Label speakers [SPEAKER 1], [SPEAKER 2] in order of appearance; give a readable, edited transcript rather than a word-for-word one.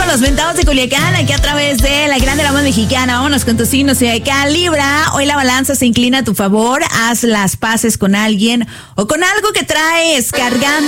[SPEAKER 1] los Ventados de Culiacán, aquí a través de la Grande La Voz Mexicana. Vámonos con tu signo zodiacal, Libra. Hoy la balanza se inclina a tu favor. Haz las paces con alguien o con algo que traes cargando